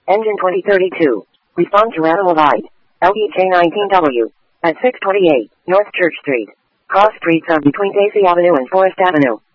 Engine 2032. Respond to animal ride. LBJ 19W. At 628 North Church Street. Cross streets are between Daisy Avenue and Forest Avenue.